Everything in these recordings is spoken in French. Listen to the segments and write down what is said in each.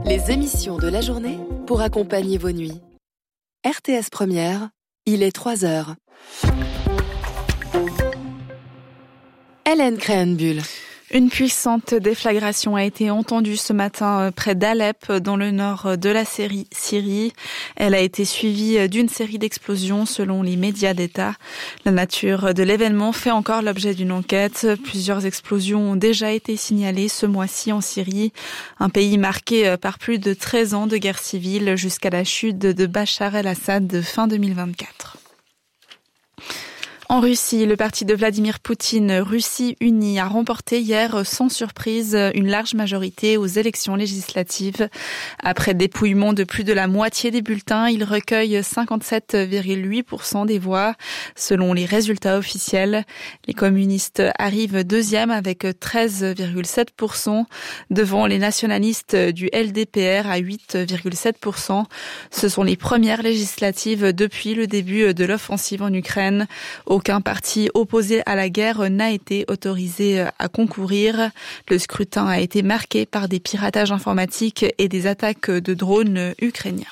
Les émissions de la journée pour accompagner vos nuits. RTS Première, il est 3h. Hélène Créhenbuhl. Une puissante déflagration a été entendue ce matin près d'Alep, dans le nord de la Syrie. Elle a été suivie d'une série d'explosions selon les médias d'État. La nature de l'événement fait encore l'objet d'une enquête. Plusieurs explosions ont déjà été signalées ce mois-ci en Syrie, un pays marqué par plus de 13 ans de guerre civile jusqu'à la chute de Bachar el-Assad fin 2024. En Russie, le parti de Vladimir Poutine, Russie Unie, a remporté hier sans surprise une large majorité aux élections législatives. Après dépouillement de plus de la moitié des bulletins, il recueille 57,8% des voix. Selon les résultats officiels, les communistes arrivent deuxième avec 13,7%, devant les nationalistes du LDPR à 8,7%. Ce sont les premières législatives depuis le début de l'offensive en Ukraine. Aucun parti opposé à la guerre n'a été autorisé à concourir. Le scrutin a été marqué par des piratages informatiques et des attaques de drones ukrainiens.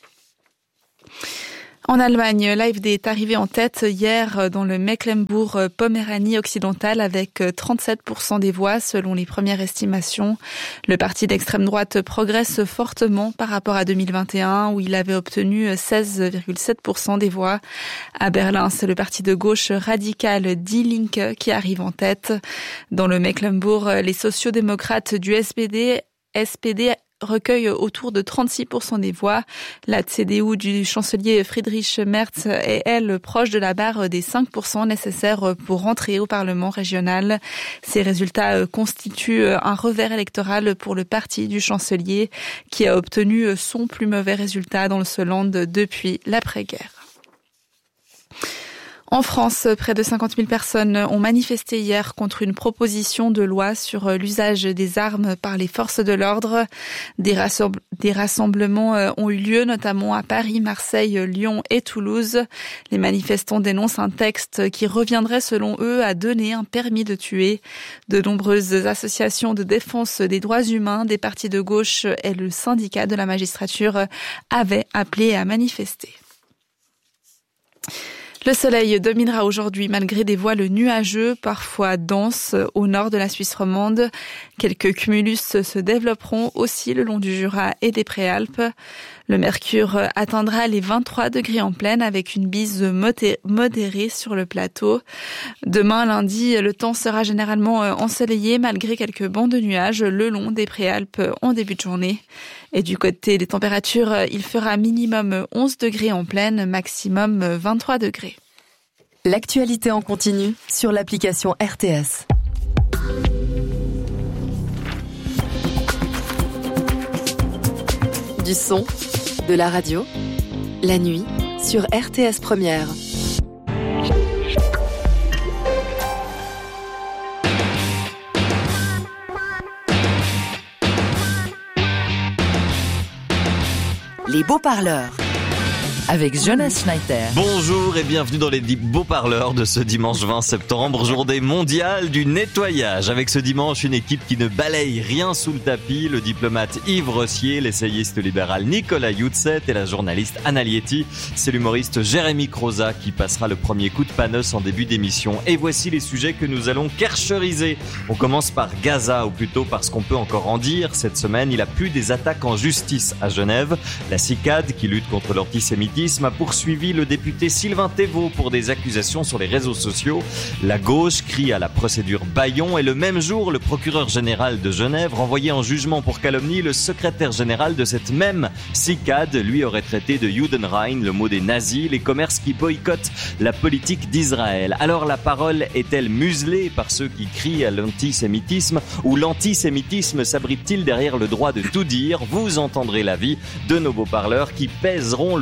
En Allemagne, l'AfD est arrivé en tête hier dans le Mecklembourg-Poméranie occidental avec 37% des voix selon les premières estimations. Le parti d'extrême droite progresse fortement par rapport à 2021 où il avait obtenu 16,7% des voix. À Berlin, c'est le parti de gauche radical Die Linke qui arrive en tête. Dans le Mecklembourg, les sociodémocrates du SPD recueille autour de 36% des voix. La CDU du chancelier Friedrich Merz est, elle, proche de la barre des 5% nécessaires pour rentrer au Parlement régional. Ces résultats constituent un revers électoral pour le parti du chancelier qui a obtenu son plus mauvais résultat dans ce land depuis l'après-guerre. En France, près de 50 000 personnes ont manifesté hier contre une proposition de loi sur l'usage des armes par les forces de l'ordre. Des rassemblements ont eu lieu, notamment à Paris, Marseille, Lyon et Toulouse. Les manifestants dénoncent un texte qui reviendrait, selon eux, à donner un permis de tuer. De nombreuses associations de défense des droits humains, des partis de gauche et le syndicat de la magistrature avaient appelé à manifester. Le soleil dominera aujourd'hui malgré des voiles nuageux, parfois denses, au nord de la Suisse romande. Quelques cumulus se développeront aussi le long du Jura et des Préalpes. Le mercure atteindra les 23 degrés en pleine avec une bise modérée sur le plateau. Demain, lundi, le temps sera généralement ensoleillé malgré quelques bancs de nuages le long des Préalpes en début de journée. Et du côté des températures, il fera minimum 11 degrés en pleine, maximum 23 degrés. L'actualité en continu sur l'application RTS. Du son, de la radio, la nuit sur RTS Première. Les beaux-parleurs avec Jonas Schneider. Bonjour et bienvenue dans les beaux-parleurs de ce dimanche 20 septembre, journée mondiale du nettoyage. Avec ce dimanche, une équipe qui ne balaye rien sous le tapis, le diplomate Yves Rossier, l'essayiste libéral Nicolas Youtset et la journaliste Anna Lietti. C'est l'humoriste Jérémy Croza qui passera le premier coup de panos en début d'émission. Et voici les sujets que nous allons kercheriser. On commence par Gaza, ou plutôt parce qu'on peut encore en dire. Cette semaine, il a plu des attaques en justice à Genève. La CICAD, qui lutte contre l'antisémitisme, a poursuivi le député Sylvain Thévault pour des accusations sur les réseaux sociaux. La gauche crie à la procédure Bayon et le même jour, le procureur général de Genève renvoyait en jugement pour calomnie le secrétaire général de cette même CICAD. Lui aurait traité de Judenrein, le mot des nazis, les commerces qui boycottent la politique d'Israël. Alors la parole est-elle muselée par ceux qui crient à l'antisémitisme, ou l'antisémitisme s'abrite-t-il derrière le droit de tout dire? Vous entendrez l'avis de nos beaux-parleurs qui pèseront leurs mots.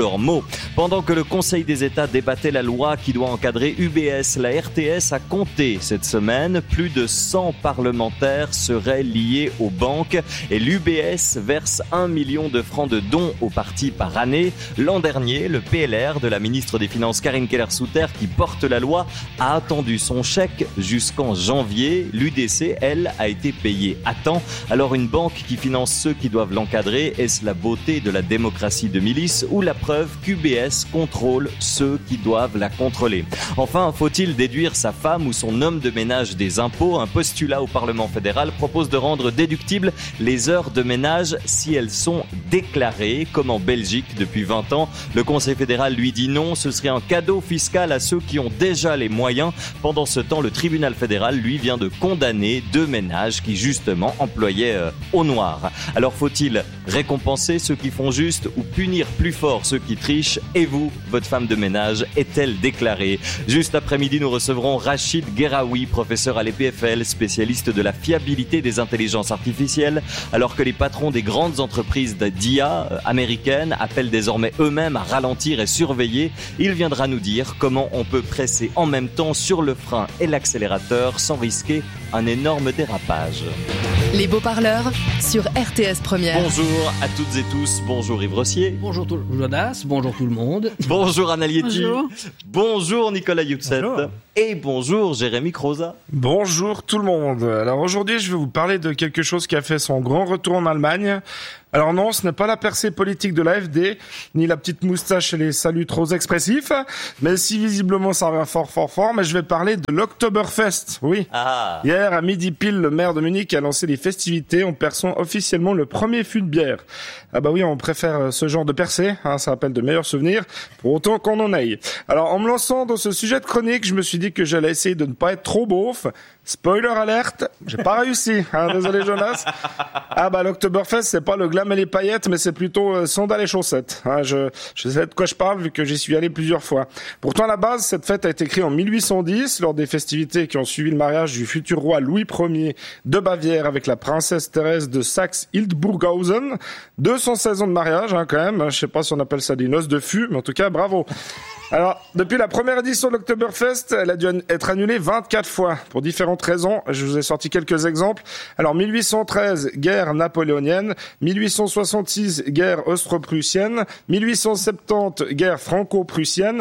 Pendant que le Conseil des États débattait la loi qui doit encadrer UBS, la RTS a compté cette semaine. Plus de 100 parlementaires seraient liés aux banques et l'UBS verse 1 million de francs de dons aux partis par année. L'an dernier, le PLR de la ministre des Finances Karine Keller-Souter qui porte la loi a attendu son chèque jusqu'en janvier. L'UDC, elle, a été payée à temps. Alors une banque qui finance ceux qui doivent l'encadrer, est-ce la beauté de la démocratie de milice ou la preuve qu'UBS contrôle ceux qui doivent la contrôler? Enfin, faut-il déduire sa femme ou son homme de ménage des impôts? Un postulat au Parlement fédéral propose de rendre déductibles les heures de ménage si elles sont déclarées, comme en Belgique depuis 20 ans. Le Conseil fédéral lui dit non, ce serait un cadeau fiscal à ceux qui ont déjà les moyens. Pendant ce temps, le tribunal fédéral, lui, vient de condamner 2 ménages qui justement employaient au noir. Alors faut-il récompenser ceux qui font juste ou punir plus fort ceux qui trichent? Et vous, votre femme de ménage, est-elle déclarée? Juste après-midi, nous recevrons Rachid Gueraoui, professeur à l'EPFL, spécialiste de la fiabilité des intelligences artificielles. Alors que les patrons des grandes entreprises d'IA américaines appellent désormais eux-mêmes à ralentir et surveiller, il viendra nous dire comment on peut presser en même temps sur le frein et l'accélérateur sans risquer un énorme dérapage. Les beaux-parleurs sur RTS Première. Bonjour à toutes et tous, bonjour Yves Rossier. Bonjour Jonas, bonjour tout le monde. Bonjour Anna Lietti. Bonjour. Bonjour Nicolas Youtset. Bonjour. Et bonjour Jérémy Croza. Bonjour tout le monde. Alors aujourd'hui, je vais vous parler de quelque chose qui a fait son grand retour en Allemagne. Alors non, ce n'est pas la percée politique de l'AfD, ni la petite moustache et les saluts trop expressifs, mais si visiblement ça revient fort, mais je vais parler de l'Oktoberfest, oui. Ah. Hier, à midi pile, le maire de Munich a lancé les festivités, on perçoit officiellement le premier fût de bière. Ah bah oui, on préfère ce genre de percée, ça rappelle de meilleurs souvenirs, pour autant qu'on en aille. Alors en me lançant dans ce sujet de chronique, je me suis dit que j'allais essayer de ne pas être trop beauf. Spoiler alerte, j'ai pas réussi, désolé Jonas. Ah bah l'Oktoberfest, c'est pas le glam et les paillettes, mais c'est plutôt sandales et chaussettes. Je sais de quoi je parle vu que j'y suis allé plusieurs fois. Pourtant à la base, cette fête a été créée en 1810 lors des festivités qui ont suivi le mariage du futur roi Louis Ier de Bavière avec la princesse Thérèse de Saxe-Hildburghausen. 216 ans de mariage quand même, je sais pas si on appelle ça des noces de fût, mais en tout cas bravo. Alors, depuis la première édition de l'Oktoberfest, elle a dû être annulée 24 fois, pour différentes raisons. Je vous ai sorti quelques exemples. Alors, 1813, guerre napoléonienne. 1866, guerre austro-prussienne. 1870, guerre franco-prussienne.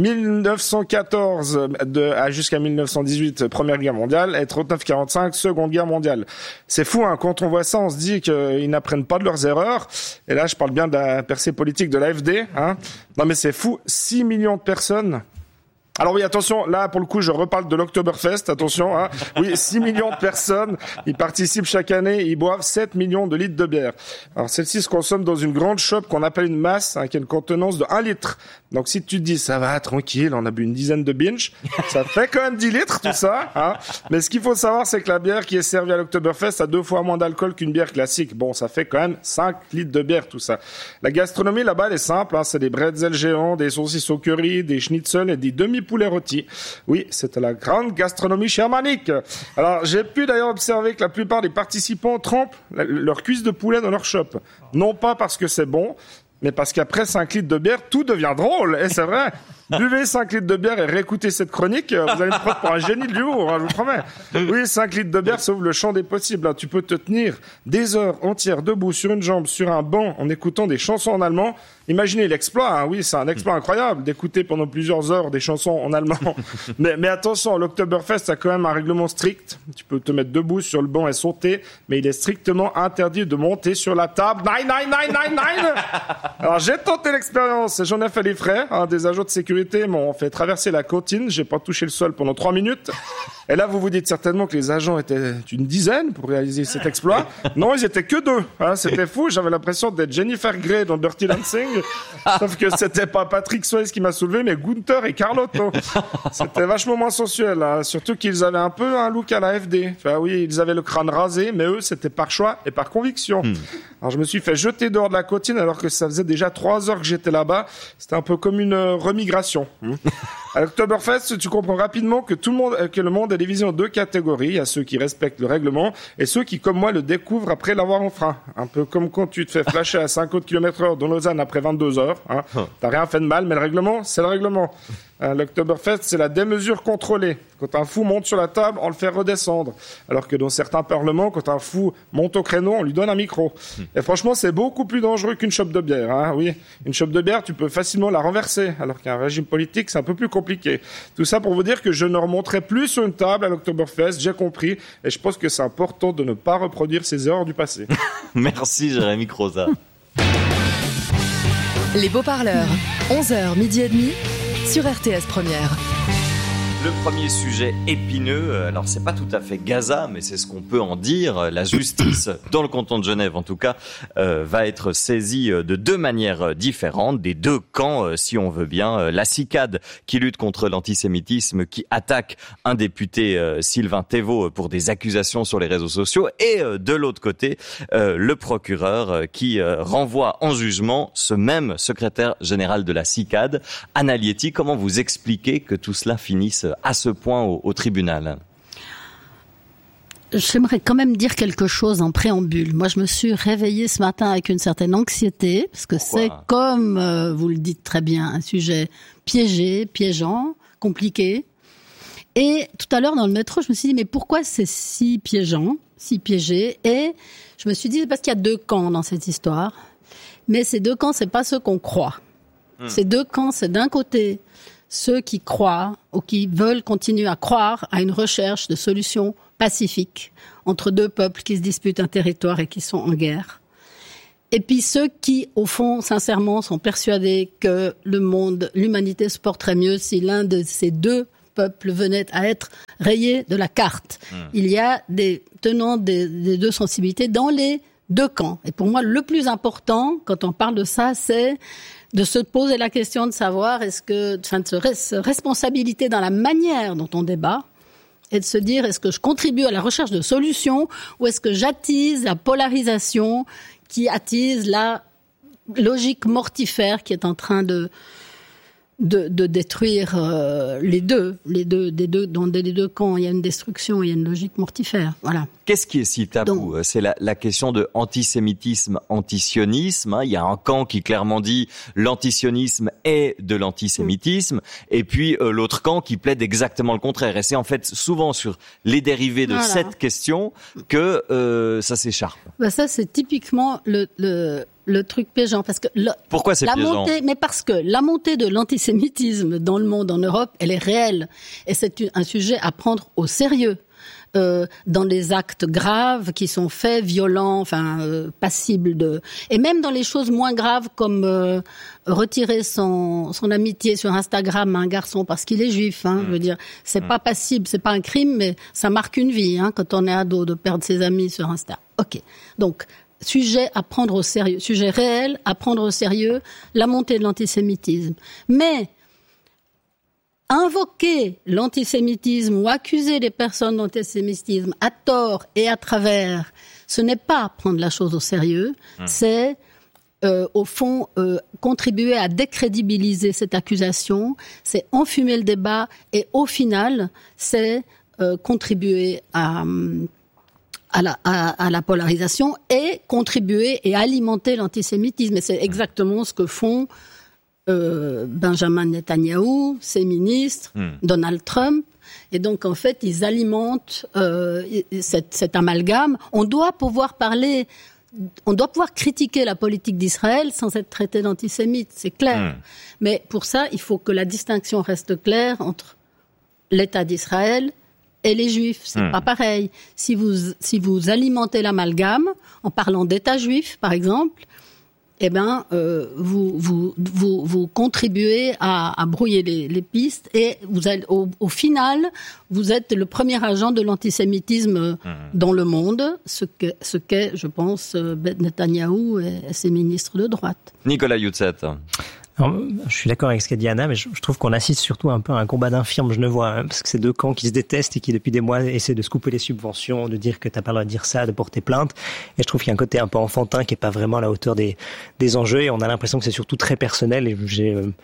1914, jusqu'à 1918, Première Guerre mondiale. Et 39-45, Seconde Guerre mondiale. C'est fou, quand on voit ça, on se dit qu'ils n'apprennent pas de leurs erreurs. Et là, je parle bien de la percée politique de l'AfD, Non, mais c'est fou. 6 millions de personnes. Alors oui, attention, là, pour le coup, je reparle de l'Oktoberfest, attention, Oui, 6 millions de personnes, ils participent chaque année, ils boivent 7 millions de litres de bière. Alors, celle-ci se consomme dans une grande chope qu'on appelle une masse, qui a une contenance de 1 litre. Donc, si tu te dis, ça va, tranquille, on a bu une dizaine de binges, ça fait quand même 10 litres, tout ça, Mais ce qu'il faut savoir, c'est que la bière qui est servie à l'Oktoberfest a 2 fois moins d'alcool qu'une bière classique. Bon, ça fait quand même 5 litres de bière, tout ça. La gastronomie, là-bas, elle est simple, c'est des bretzels géants, des saucisses au curry, des schnitzels et des demi-poulets rôtis. Oui, c'était la grande gastronomie germanique. Alors, j'ai pu d'ailleurs observer que la plupart des participants trempent leurs cuisses de poulet dans leur chope. Non pas parce que c'est bon, mais parce qu'après 5 litres de bière, tout devient drôle. Et c'est vrai. Buvez 5 litres de bière et réécoutez cette chronique, vous allez me prendre pour un génie de l'humour, je vous promets. Oui, 5 litres de bière, ça ouvre le champ des possibles. Tu peux te tenir des heures entières debout sur une jambe, sur un banc, en écoutant des chansons en allemand. Imaginez l'exploit, oui, c'est un exploit incroyable d'écouter pendant plusieurs heures des chansons en allemand. Mais attention, l'Oktoberfest a quand même un règlement strict. Tu peux te mettre debout sur le banc et sauter, mais il est strictement interdit de monter sur la table. Nein. Alors j'ai tenté l'expérience, j'en ai fait les frais, des agents de sécurité m'ont fait traverser la cantine, j'ai pas touché le sol pendant 3 minutes. Et là, vous vous dites certainement que les agents étaient une dizaine pour réaliser cet exploit. Non, ils étaient que 2. C'était fou. J'avais l'impression d'être Jennifer Grey dans Dirty Dancing. Sauf que c'était pas Patrick Swayze qui m'a soulevé, mais Gunther et Carlotto. C'était vachement moins sensuel. Surtout qu'ils avaient un peu un look à la AfD. Enfin oui, ils avaient le crâne rasé, mais eux, c'était par choix et par conviction. Alors je me suis fait jeter dehors de la cantine alors que ça faisait déjà 3 heures que j'étais là-bas. C'était un peu comme une remigration. À l'Oktoberfest, tu comprends rapidement que le monde est divisé en deux catégories. Il y a ceux qui respectent le règlement et ceux qui, comme moi, le découvrent après l'avoir enfreint. Un peu comme quand tu te fais flasher à 50 km/h dans Lausanne après 22 heures. Hein. T'as rien fait de mal, mais le règlement, c'est le règlement. L'Oktoberfest, c'est la démesure contrôlée. Quand un fou monte sur la table, on le fait redescendre. Alors que dans certains parlements, quand un fou monte au créneau, on lui donne un micro. Et franchement, c'est beaucoup plus dangereux qu'une chope de bière. Hein. Oui, une chope de bière, tu peux facilement la renverser. Alors qu'un régime politique, c'est un peu plus compliqué. Tout ça pour vous dire que je ne remonterai plus sur une table à l'Oktoberfest, j'ai compris. Et je pense que c'est important de ne pas reproduire ces erreurs du passé. Merci Jérémy Croza. Les beaux-parleurs, 11h, midi et demi, sur RTS Première. Le premier sujet épineux, alors c'est pas tout à fait Gaza, mais c'est ce qu'on peut en dire. La justice, dans le canton de Genève en tout cas, va être saisie de deux manières différentes, des deux camps si on veut bien. La CICAD qui lutte contre l'antisémitisme, qui attaque un député Sylvain Thévault pour des accusations sur les réseaux sociaux, et de l'autre côté, le procureur qui renvoie en jugement ce même secrétaire général de la CICAD. Anna Lietti, comment vous expliquez que tout cela finisse à ce point au tribunal? J'aimerais quand même dire quelque chose en préambule. Moi, je me suis réveillée ce matin avec une certaine anxiété, parce que c'est, comme vous le dites très bien, un sujet piégeant, compliqué. Et tout à l'heure, dans le métro, je me suis dit, mais pourquoi c'est si piégeant, si piégé? Et je me suis dit, c'est parce qu'il y a deux camps dans cette histoire. Mais ces deux camps, c'est pas ceux qu'on croit. Ces deux camps, c'est d'un côté ceux qui croient ou qui veulent continuer à croire à une recherche de solutions pacifiques entre deux peuples qui se disputent un territoire et qui sont en guerre. Et puis ceux qui, au fond, sincèrement, sont persuadés que l'humanité se porterait mieux si l'un de ces deux peuples venait à être rayé de la carte. Il y a des tenants des deux sensibilités dans les deux camps. Et pour moi, le plus important, quand on parle de ça, c'est de se poser la question de savoir de se responsabilité dans la manière dont on débat et de se dire est-ce que je contribue à la recherche de solutions ou est-ce que j'attise la polarisation qui attise la logique mortifère qui est en train de détruire les deux. Dans les deux camps, il y a une destruction, il y a une logique mortifère. Voilà. Qu'est-ce qui est si tabou? C'est la question de antisémitisme, antisionisme. Hein. Il y a un camp qui clairement dit l'antisionisme est de l'antisémitisme, et puis l'autre camp qui plaide exactement le contraire. Et c'est en fait souvent sur les dérivés de cette question que ça s'écharpe. Ça, c'est typiquement le truc piégeant, parce que pourquoi c'est piégeant? Mais parce que la montée de l'antisémitisme dans le monde, en Europe, elle est réelle, et c'est un sujet à prendre au sérieux. Dans les actes graves qui sont faits, violents, passibles de, et même dans les choses moins graves comme retirer son amitié sur Instagram à un garçon parce qu'il est juif. Je veux dire, c'est pas passible, c'est pas un crime, mais ça marque une vie quand on est ado de perdre ses amis sur Insta. Ok, donc sujet à prendre au sérieux, sujet réel à prendre au sérieux, la montée de l'antisémitisme. Mais invoquer l'antisémitisme ou accuser les personnes d'antisémitisme à tort et à travers, ce n'est pas prendre la chose au sérieux, c'est au fond contribuer à décrédibiliser cette accusation, c'est enfumer le débat et au final, c'est contribuer à la polarisation et contribuer et alimenter l'antisémitisme. Et c'est exactement ce que font Benjamin Netanyahou, ses ministres, Donald Trump. Et donc, en fait, ils alimentent cet amalgame. On doit pouvoir critiquer la politique d'Israël sans être traité d'antisémite, c'est clair. Mais pour ça, il faut que la distinction reste claire entre l'État d'Israël et les Juifs. C'est pas pareil. Si vous alimentez l'amalgame en parlant d'État juif, par exemple, eh ben, vous contribuez à brouiller les pistes et vous allez, au final, vous êtes le premier agent de l'antisémitisme dans le monde, ce qu'est, je pense, Netanyahou et ses ministres de droite. Nicolas Youtzet. Alors, je suis d'accord avec ce qu'a dit Anna, mais je trouve qu'on assiste surtout un peu à un combat d'infirmes genevois, parce que c'est deux camps qui se détestent et qui depuis des mois essaient de se couper les subventions, de dire que t'as pas le droit de dire ça, de porter plainte. Et je trouve qu'il y a un côté un peu enfantin qui est pas vraiment à la hauteur des enjeux, et on a l'impression que c'est surtout très personnel, et j'ai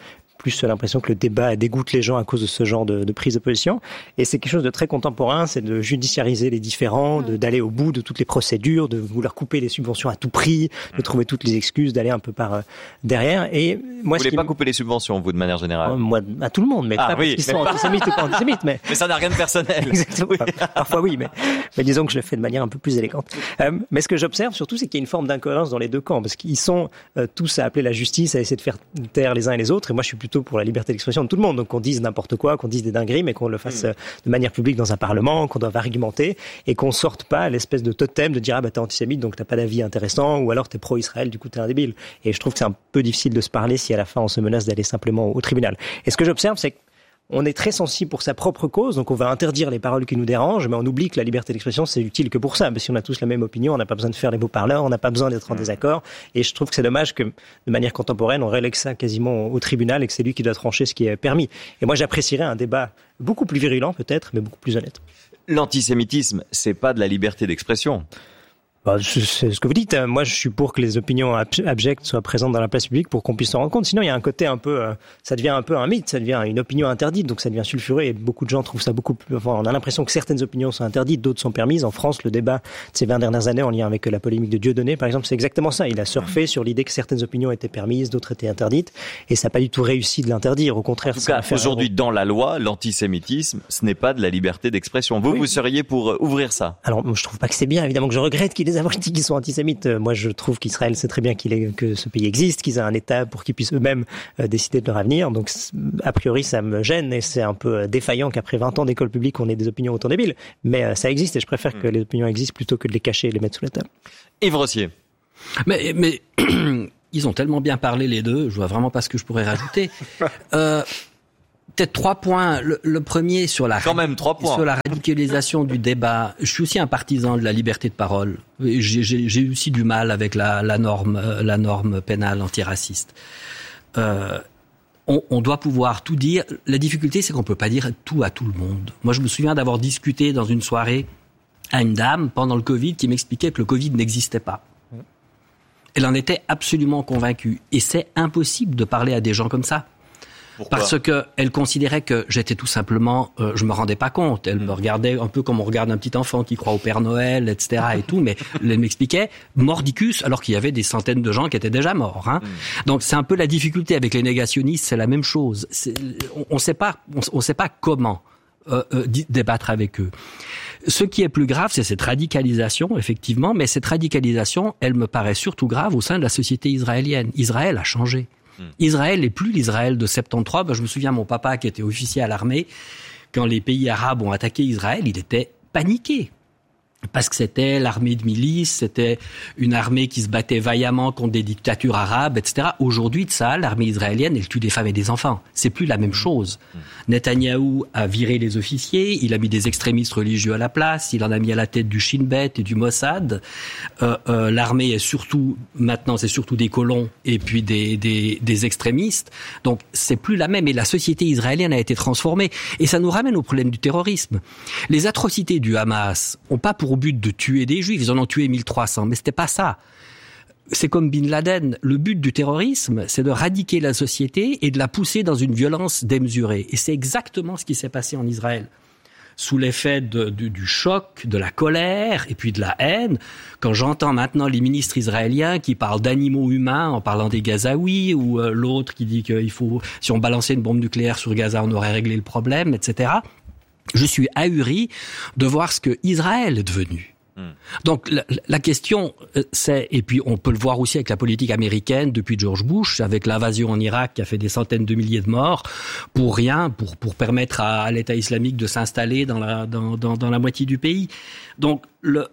plus l'impression que le débat dégoûte les gens à cause de ce genre de prise de position. Et c'est quelque chose de très contemporain, c'est de judiciariser les différends, d'aller au bout de toutes les procédures, de vouloir couper les subventions à tout prix, de trouver toutes les excuses, d'aller un peu par derrière. Et moi, vous voulez pas couper les subventions, vous, de manière générale? Moi, à tout le monde, mais pas parce qu'ils sont antisémites ou pas antisémites. Mais ça n'a rien de personnel. Exactement. Oui. Parfois oui, mais disons que je le fais de manière un peu plus élégante. Mais ce que j'observe surtout, c'est qu'il y a une forme d'incohérence dans les deux camps, parce qu'ils sont tous à appeler la justice, à essayer de faire taire les uns et les autres. Et moi, je suis plutôt pour la liberté d'expression de tout le monde. Donc, qu'on dise n'importe quoi, qu'on dise des dingueries, mais qu'on le fasse de manière publique dans un parlement, qu'on doive argumenter, et qu'on sorte pas l'espèce de totem de dire t'es antisémite, donc t'as pas d'avis intéressant, ou alors t'es pro-Israël, du coup t'es un débile. Et je trouve que c'est un peu difficile de se parler si à la fin on se menace d'aller simplement au tribunal. Et ce que j'observe, c'est qu'on est très sensible pour sa propre cause, donc on va interdire les paroles qui nous dérangent, mais on oublie que la liberté d'expression, c'est utile que pour ça. Mais si on a tous la même opinion, on n'a pas besoin de faire les beaux parleurs, on n'a pas besoin d'être en désaccord. Et je trouve que c'est dommage que, de manière contemporaine, on relègue ça quasiment au tribunal et que c'est lui qui doit trancher ce qui est permis. Et moi, j'apprécierais un débat beaucoup plus virulent, peut-être, mais beaucoup plus honnête. L'antisémitisme, c'est pas de la liberté d'expression. C'est ce que vous dites. Moi, je suis pour que les opinions abjectes soient présentes dans la place publique pour qu'on puisse s'en rendre compte. Sinon, il y a un côté un peu, ça devient un peu un mythe, ça devient une opinion interdite, donc ça devient sulfuré. Et beaucoup de gens trouvent ça beaucoup plus. Enfin, on a l'impression que certaines opinions sont interdites, d'autres sont permises. En France, le débat de ces 20 dernières années en lien avec la polémique de Dieudonné, par exemple, c'est exactement ça. Il a surfé sur l'idée que certaines opinions étaient permises, d'autres étaient interdites, et ça n'a pas du tout réussi de l'interdire. Au contraire, en tout cas, aujourd'hui, dans la loi, l'antisémitisme, ce n'est pas de la liberté d'expression. Vous seriez pour ouvrir ça? Alors, je trouve pas que c'est bien. Évidemment que je regrette qu'il y ait des abrutis qui soient antisémites. Moi, je trouve qu'Israël sait très bien que ce pays existe, qu'ils aient un État pour qu'ils puissent eux-mêmes décider de leur avenir. Donc, a priori, ça me gêne et c'est un peu défaillant qu'après 20 ans d'école publique, on ait des opinions autant débiles. Mais ça existe et je préfère que les opinions existent plutôt que de les cacher et de les mettre sous la table. Yves Rossier. Mais ils ont tellement bien parlé les deux, je vois vraiment pas ce que je pourrais rajouter. Peut-être 3 points. Le premier sur la radicalisation du débat. Je suis aussi un partisan de la liberté de parole. J'ai aussi du mal avec la norme pénale antiraciste. On doit pouvoir tout dire. La difficulté, c'est qu'on peut pas dire tout à tout le monde. Moi, je me souviens d'avoir discuté dans une soirée à une dame pendant le Covid qui m'expliquait que le Covid n'existait pas. Elle en était absolument convaincue. Et c'est impossible de parler à des gens comme ça. Pourquoi ? Parce que elle considérait que j'étais tout simplement, je me rendais pas compte. Elle me regardait un peu comme on regarde un petit enfant qui croit au Père Noël, etc. et tout. Mais elle m'expliquait mordicus, alors qu'il y avait des centaines de gens qui étaient déjà morts. Donc c'est un peu la difficulté avec les négationnistes, c'est la même chose. On sait pas comment débattre avec eux. Ce qui est plus grave, c'est cette radicalisation, effectivement. Mais cette radicalisation, elle me paraît surtout grave au sein de la société israélienne. Israël a changé. Israël n'est plus l'Israël de 73. Je me souviens, mon papa, qui était officier à l'armée, quand les pays arabes ont attaqué Israël, il était paniqué. Parce que c'était l'armée de milice, c'était une armée qui se battait vaillamment contre des dictatures arabes, etc. Aujourd'hui, de ça, l'armée israélienne, elle tue des femmes et des enfants. C'est plus la même chose. Netanyahou a viré les officiers, il a mis des extrémistes religieux à la place, il en a mis à la tête du Shin Bet et du Mossad. L'armée est surtout, maintenant, c'est surtout des colons et puis des extrémistes. Donc, c'est plus la même. Et la société israélienne a été transformée. Et ça nous ramène au problème du terrorisme. Les atrocités du Hamas ont pas pour but de tuer des juifs, ils en ont tué 1300, mais c'était pas ça. C'est comme Bin Laden, le but du terrorisme, c'est de radiquer la société et de la pousser dans une violence démesurée. Et c'est exactement ce qui s'est passé en Israël. Sous l'effet du choc, de la colère et puis de la haine, quand j'entends maintenant les ministres israéliens qui parlent d'animaux humains en parlant des Gazaouis, ou l'autre qui dit qu'il faut, si on balançait une bombe nucléaire sur Gaza, on aurait réglé le problème, etc., je suis ahuri de voir ce que Israël est devenu. Donc la question, c'est, et puis on peut le voir aussi avec la politique américaine depuis George Bush, avec l'invasion en Irak qui a fait des centaines de milliers de morts, pour rien, pour permettre à l'État islamique de s'installer dans la moitié du pays. Donc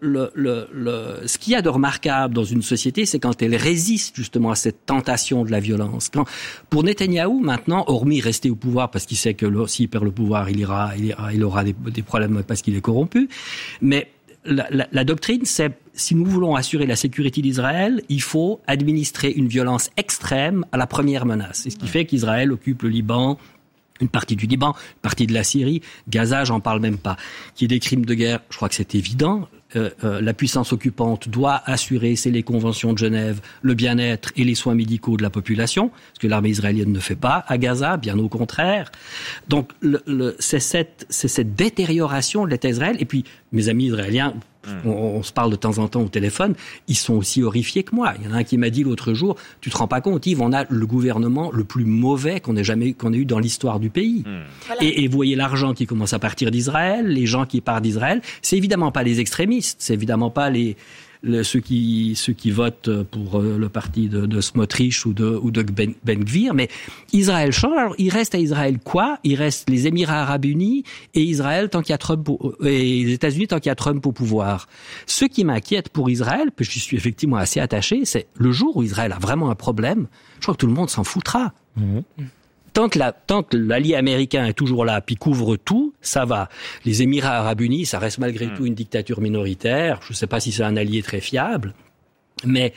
ce qu'il y a de remarquable dans une société, c'est quand elle résiste justement à cette tentation de la violence. Pour Netanyahou, maintenant, hormis rester au pouvoir parce qu'il sait que s'il perd le pouvoir, il aura des problèmes parce qu'il est corrompu, mais la doctrine, c'est si nous voulons assurer la sécurité d'Israël, il faut administrer une violence extrême à la première menace. C'est ce qui fait qu'Israël occupe le Liban, une partie du Liban, une partie de la Syrie, Gaza, j'en parle même pas. Qu'il y ait des crimes de guerre, je crois que c'est évident. la puissance occupante doit assurer, c'est les conventions de Genève, le bien-être et les soins médicaux de la population, ce que l'armée israélienne ne fait pas à Gaza, bien au contraire. Donc c'est cette détérioration de l'État d'Israël. Et puis mes amis israéliens, on se parle de temps en temps au téléphone, ils sont aussi horrifiés que moi. Il y en a un qui m'a dit l'autre jour, tu te rends pas compte, Yves, on a le gouvernement le plus mauvais qu'on ait eu dans l'histoire du pays. Voilà. Et vous voyez l'argent qui commence à partir d'Israël, les gens qui partent d'Israël, c'est évidemment pas les extrémistes, c'est évidemment pas ceux qui votent pour le parti de Smotrich ou de Ben Gvir, mais Israël change. Alors il reste à Israël quoi ? Il reste les Émirats Arabes Unis et Israël tant qu'il y a Trump et les États-Unis tant qu'il y a Trump au pouvoir. Ce qui m'inquiète pour Israël, parce que j'y suis effectivement assez attaché, c'est le jour où Israël a vraiment un problème. Je crois que tout le monde s'en foutra. Tant que l'allié américain est toujours là, puis couvre tout, ça va. Les Émirats Arabes Unis, ça reste malgré tout une dictature minoritaire. Je ne sais pas si c'est un allié très fiable, mais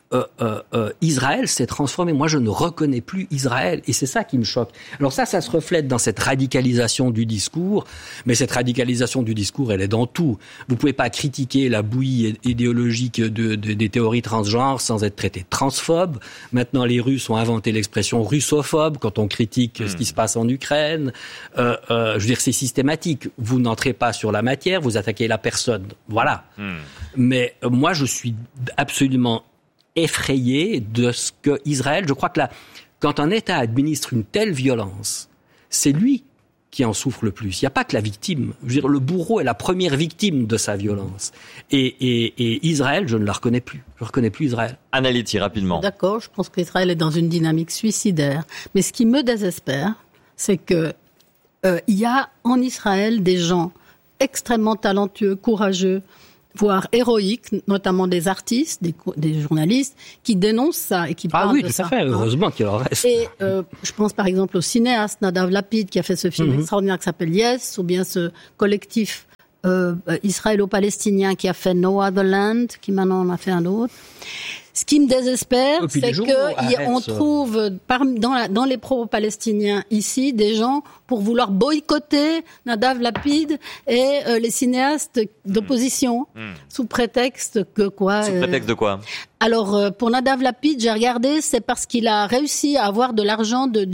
Israël s'est transformé. Moi, je ne reconnais plus Israël, et c'est ça qui me choque. Alors ça se reflète dans cette radicalisation du discours, mais cette radicalisation du discours, elle est dans tout. Vous pouvez pas critiquer la bouillie idéologique des théories transgenres sans être traité de transphobe. Maintenant, les Russes ont inventé l'expression russophobe quand on critique ce qui se passe en Ukraine. Je veux dire, c'est systématique. Vous n'entrez pas sur la matière, vous attaquez la personne. Voilà. Mais moi, je suis absolument effrayé de ce que Israël, je crois que quand un État administre une telle violence, c'est lui qui en souffre le plus. Il n'y a pas que la victime. Je veux dire, le bourreau est la première victime de sa violence. Et Israël, je ne la reconnais plus. Je ne reconnais plus Israël. Anna Liti, rapidement. D'accord, je pense qu'Israël est dans une dynamique suicidaire. Mais ce qui me désespère, c'est que il y a en Israël des gens extrêmement talentueux, courageux, voire héroïques, notamment des artistes, des journalistes, qui dénoncent ça et qui parlent de ça. Ah oui, tout à fait, heureusement qu'il en reste. Et je pense par exemple au cinéaste Nadav Lapid qui a fait ce film extraordinaire qui s'appelle Yes, ou bien ce collectif israélo-palestinien qui a fait No Other Land, qui maintenant en a fait un autre. Ce qui me désespère, c'est qu'on trouve dans les pro-palestiniens ici des gens pour vouloir boycotter Nadav Lapid et les cinéastes d'opposition sous prétexte que quoi. Sous prétexte de quoi ? Alors pour Nadav Lapid, j'ai regardé, c'est parce qu'il a réussi à avoir de l'argent de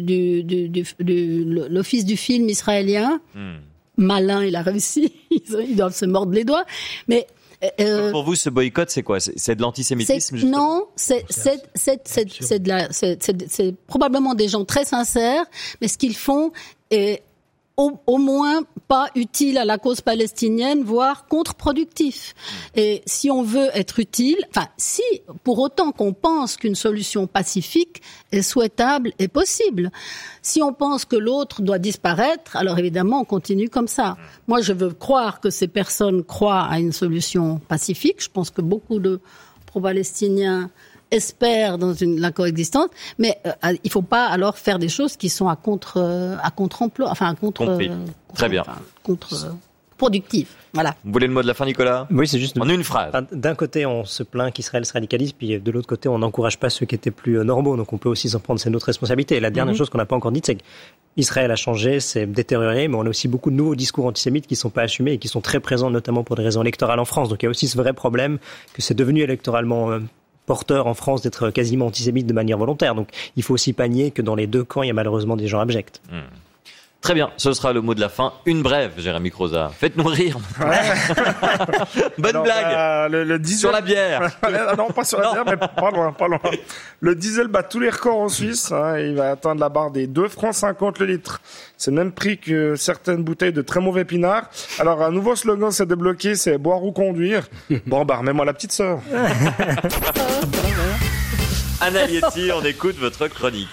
l'office du film israélien. Malin, il a réussi. Ils doivent se mordre les doigts, mais pour vous, ce boycott, c'est quoi ? C'est de l'antisémitisme ? Non, c'est probablement des gens très sincères, mais ce qu'ils font est au moins pas utile à la cause palestinienne, voire contre-productif. Et si on veut être utile, si pour autant qu'on pense qu'une solution pacifique est souhaitable et possible, si on pense que l'autre doit disparaître, alors évidemment on continue comme ça. Moi je veux croire que ces personnes croient à une solution pacifique. Je pense que beaucoup de pro-palestiniens espèrent dans la coexistence, mais il faut pas alors faire des choses qui sont à contre-emploi, très bien, contre-productif. Voilà. Vous voulez le mot de la fin, Nicolas ? Oui, c'est juste en une phrase. D'un côté, on se plaint qu'Israël se radicalise, puis de l'autre côté, on n'encourage pas ceux qui étaient plus normaux. Donc, on peut aussi s'en prendre, c'est notre responsabilité. Et la dernière chose qu'on n'a pas encore dite, c'est qu'Israël a changé, c'est détérioré, mais on a aussi beaucoup de nouveaux discours antisémites qui ne sont pas assumés et qui sont très présents, notamment pour des raisons électorales en France. Donc, il y a aussi ce vrai problème que c'est devenu électoralement porteur en France d'être quasiment antisémite de manière volontaire. Donc, il faut aussi pas nier que dans les deux camps, il y a malheureusement des gens abjects. Très bien, ce sera le mot de la fin. Une brève, Jérémy Croza. Faites-nous rire. Bonne blague. Le diesel... Sur la bière. Non, pas sur la bière, mais pas loin. Le diesel bat tous les records en Suisse. Il va atteindre la barre des 2,50 francs le litre. C'est le même prix que certaines bouteilles de très mauvais pinard. Alors, un nouveau slogan s'est débloqué, c'est boire ou conduire. Bon, remets-moi la petite sœur. Anna Liti, on écoute votre chronique.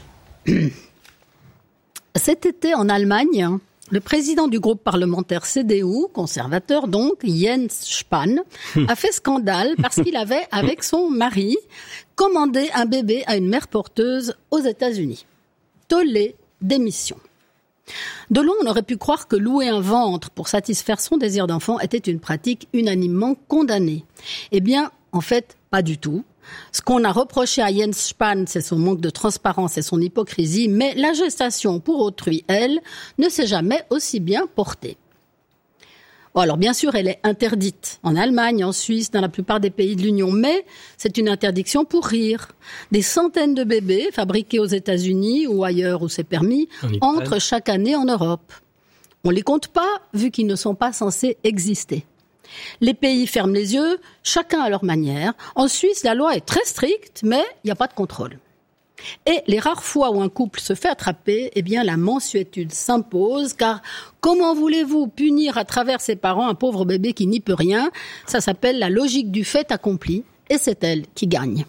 Cet été, en Allemagne, le président du groupe parlementaire CDU, conservateur donc, Jens Spahn, a fait scandale parce qu'il avait, avec son mari, commandé un bébé à une mère porteuse aux États-Unis. Tollé, démission. De loin, on aurait pu croire que louer un ventre pour satisfaire son désir d'enfant était une pratique unanimement condamnée. Eh bien, en fait, pas du tout. Ce qu'on a reproché à Jens Spahn, c'est son manque de transparence et son hypocrisie, mais la gestation pour autrui, elle, ne s'est jamais aussi bien portée. Bon, alors bien sûr, elle est interdite en Allemagne, en Suisse, dans la plupart des pays de l'Union, mais c'est une interdiction pour rire. Des centaines de bébés fabriqués aux États-Unis ou ailleurs où c'est permis entrent chaque année en Europe. On les compte pas, vu qu'ils ne sont pas censés exister. Les pays ferment les yeux, chacun à leur manière. En Suisse, la loi est très stricte, mais il n'y a pas de contrôle. Et les rares fois où un couple se fait attraper, eh bien la mansuétude s'impose, car comment voulez-vous punir à travers ses parents un pauvre bébé qui n'y peut rien ? Ça s'appelle la logique du fait accompli, et c'est elle qui gagne.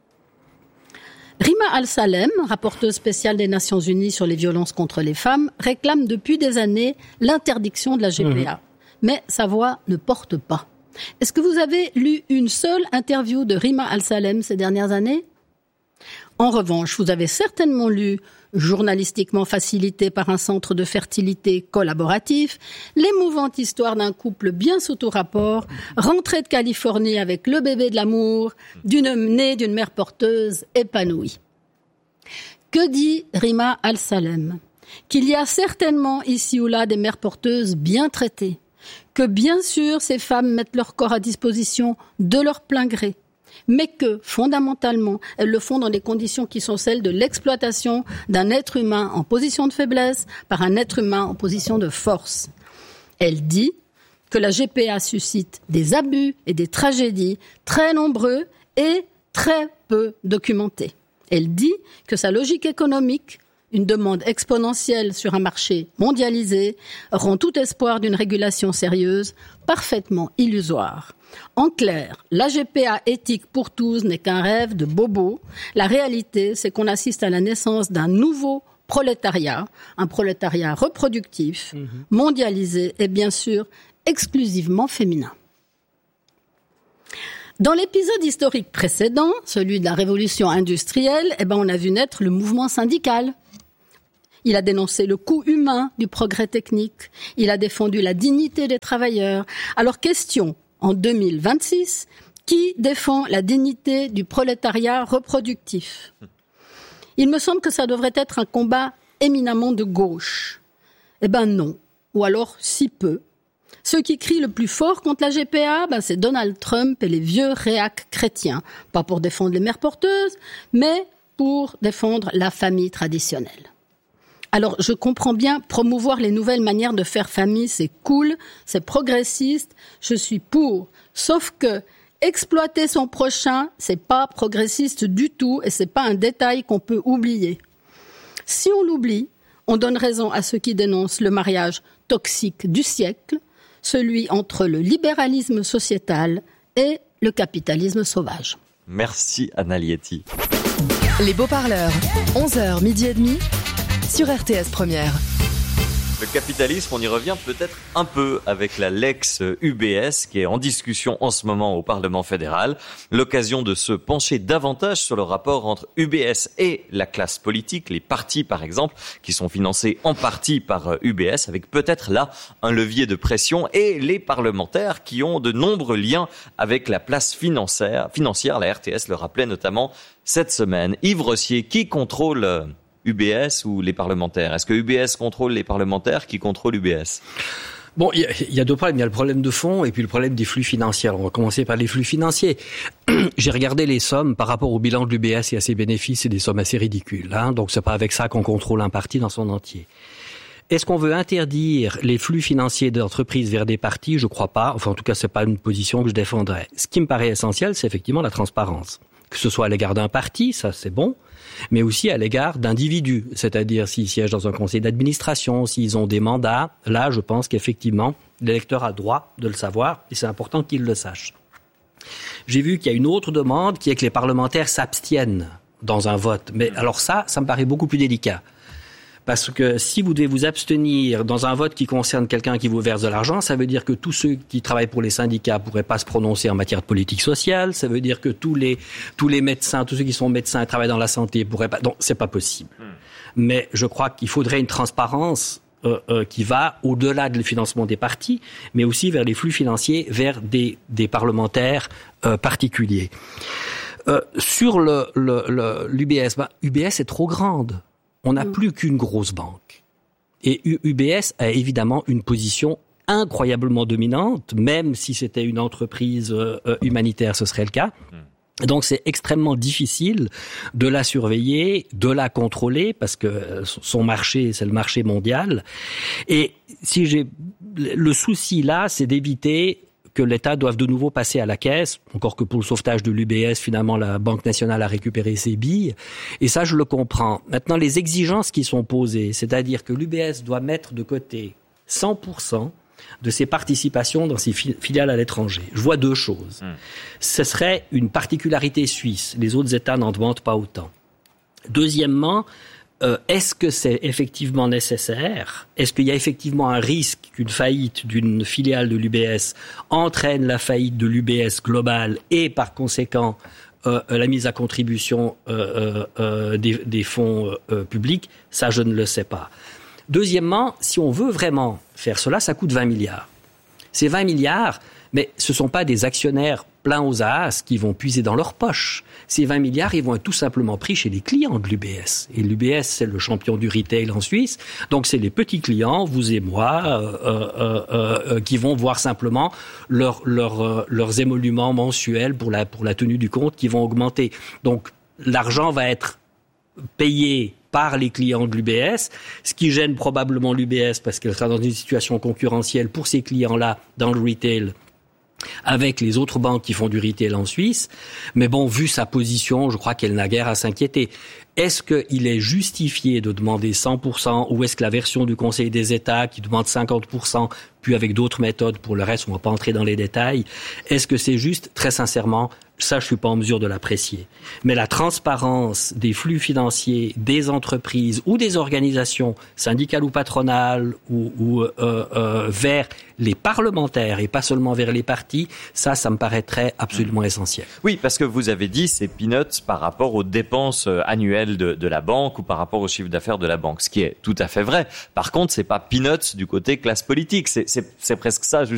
Rima Al-Salem, rapporteuse spéciale des Nations Unies sur les violences contre les femmes, réclame depuis des années l'interdiction de la GPA. Mais sa voix ne porte pas. Est-ce que vous avez lu une seule interview de Rima Al-Salem ces dernières années ? En revanche, vous avez certainement lu, journalistiquement facilité par un centre de fertilité collaboratif, l'émouvante histoire d'un couple bien sous tout rapport, rentré de Californie avec le bébé de l'amour, né d'une mère porteuse épanouie. Que dit Rima Al-Salem ? Qu'il y a certainement ici ou là des mères porteuses bien traitées, que bien sûr ces femmes mettent leur corps à disposition de leur plein gré, mais que, fondamentalement, elles le font dans des conditions qui sont celles de l'exploitation d'un être humain en position de faiblesse par un être humain en position de force. Elle dit que la GPA suscite des abus et des tragédies très nombreux et très peu documentés. Elle dit que sa logique économique, une demande exponentielle sur un marché mondialisé, rend tout espoir d'une régulation sérieuse parfaitement illusoire. En clair, la GPA éthique pour tous n'est qu'un rêve de bobo. La réalité, c'est qu'on assiste à la naissance d'un nouveau prolétariat, un prolétariat reproductif, mondialisé et bien sûr exclusivement féminin. Dans l'épisode historique précédent, celui de la révolution industrielle, on a vu naître le mouvement syndical. Il a dénoncé le coût humain du progrès technique. Il a défendu la dignité des travailleurs. Alors question, en 2026, qui défend la dignité du prolétariat reproductif ? Il me semble que ça devrait être un combat éminemment de gauche. Non, ou alors si peu. Ceux qui crient le plus fort contre la GPA, c'est Donald Trump et les vieux réacs chrétiens. Pas pour défendre les mères porteuses, mais pour défendre la famille traditionnelle. Alors, je comprends bien, promouvoir les nouvelles manières de faire famille, c'est cool, c'est progressiste, je suis pour. Sauf que exploiter son prochain, c'est pas progressiste du tout et c'est pas un détail qu'on peut oublier. Si on l'oublie, on donne raison à ceux qui dénoncent le mariage toxique du siècle, celui entre le libéralisme sociétal et le capitalisme sauvage. Merci Anna Lietti. Les beaux-parleurs, 11h, midi et demi, sur RTS Première. Le capitalisme, on y revient peut-être un peu avec la Lex UBS qui est en discussion en ce moment au Parlement fédéral. L'occasion de se pencher davantage sur le rapport entre UBS et la classe politique, les partis par exemple, qui sont financés en partie par UBS, avec peut-être là un levier de pression, et les parlementaires qui ont de nombreux liens avec la place financière. La RTS le rappelait notamment cette semaine. Yves Rossier, qui contrôle UBS ou les parlementaires ? Est-ce que UBS contrôle les parlementaires qui contrôlent UBS ? Bon, il y a deux problèmes. Il y a le problème de fond et puis le problème des flux financiers. Alors, on va commencer par les flux financiers. J'ai regardé les sommes par rapport au bilan de l'UBS et à ses bénéfices, c'est des sommes assez ridicules. Donc, c'est pas avec ça qu'on contrôle un parti dans son entier. Est-ce qu'on veut interdire les flux financiers d'entreprises vers des partis ? Je crois pas. Enfin, en tout cas, c'est pas une position que je défendrais. Ce qui me paraît essentiel, c'est effectivement la transparence. Que ce soit à l'égard d'un parti, ça c'est bon, mais aussi à l'égard d'individus, c'est-à-dire s'ils siègent dans un conseil d'administration, s'ils ont des mandats. Là, je pense qu'effectivement, l'électeur a droit de le savoir et c'est important qu'il le sache. J'ai vu qu'il y a une autre demande qui est que les parlementaires s'abstiennent dans un vote. Mais alors ça me paraît beaucoup plus délicat. Parce que si vous devez vous abstenir dans un vote qui concerne quelqu'un qui vous verse de l'argent, ça veut dire que tous ceux qui travaillent pour les syndicats pourraient pas se prononcer en matière de politique sociale. Ça veut dire que tous les médecins, tous ceux qui sont médecins et travaillent dans la santé pourraient pas. Donc c'est pas possible. Mais je crois qu'il faudrait une transparence qui va au-delà du financement des partis, mais aussi vers les flux financiers vers des parlementaires particuliers. Sur l'UBS, UBS est trop grande. On n'a plus qu'une grosse banque. Et UBS a évidemment une position incroyablement dominante, même si c'était une entreprise humanitaire, ce serait le cas. Donc c'est extrêmement difficile de la surveiller, de la contrôler, parce que son marché, c'est le marché mondial. Et le souci là, c'est d'éviter que l'État doive de nouveau passer à la caisse, encore que pour le sauvetage de l'UBS, finalement, la Banque nationale a récupéré ses billes. Et ça, je le comprends. Maintenant, les exigences qui sont posées, c'est-à-dire que l'UBS doit mettre de côté 100% de ses participations dans ses filiales à l'étranger. Je vois deux choses. Ce serait une particularité suisse. Les autres États n'en demandent pas autant. Deuxièmement, est-ce que c'est effectivement nécessaire ? Est-ce qu'il y a effectivement un risque qu'une faillite d'une filiale de l'UBS entraîne la faillite de l'UBS globale et par conséquent la mise à contribution des fonds publics ? Ça, je ne le sais pas. Deuxièmement, si on veut vraiment faire cela, ça coûte 20 milliards. Ces 20 milliards, mais ce ne sont pas des actionnaires pleins aux as qui vont puiser dans leur poche. Ces 20 milliards, ils vont être tout simplement pris chez les clients de l'UBS. Et l'UBS, c'est le champion du retail en Suisse. Donc, c'est les petits clients, vous et moi, qui vont voir simplement leurs émoluments mensuels pour la tenue du compte qui vont augmenter. Donc, l'argent va être payé par les clients de l'UBS, ce qui gêne probablement l'UBS parce qu'elle sera dans une situation concurrentielle pour ces clients-là dans le retail avec les autres banques qui font du retail en Suisse. Mais bon, vu sa position, je crois qu'elle n'a guère à s'inquiéter. Est-ce qu'il est justifié de demander 100% ou est-ce que la version du Conseil des États qui demande 50%, puis avec d'autres méthodes, pour le reste, on ne va pas entrer dans les détails, est-ce que c'est juste? Très sincèrement, ça, je suis pas en mesure de l'apprécier. Mais la transparence des flux financiers des entreprises ou des organisations syndicales ou patronales ou vers les parlementaires et pas seulement vers les partis, ça me paraîtrait absolument essentiel. Oui, parce que vous avez dit c'est peanuts par rapport aux dépenses annuelles de la banque ou par rapport au chiffre d'affaires de la banque, ce qui est tout à fait vrai. Par contre, c'est pas peanuts du côté classe politique. C'est presque ça, justement.